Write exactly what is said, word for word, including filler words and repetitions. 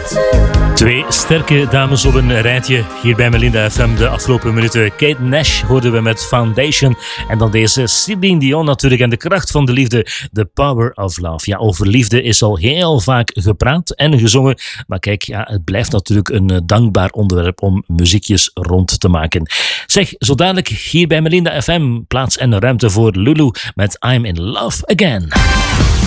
Twee sterke dames op een rijtje hier bij Melinda F M de afgelopen minuten. Kate Nash hoorden we met Foundation. En dan deze Celine Dion natuurlijk. En de kracht van de liefde, the power of love. Ja, over liefde is al heel vaak gepraat en gezongen. Maar kijk, ja, het blijft natuurlijk een dankbaar onderwerp om muziekjes rond te maken. Zeg, zo dadelijk hier bij Melinda F M plaats en ruimte voor Lulu met I'm in Love Again.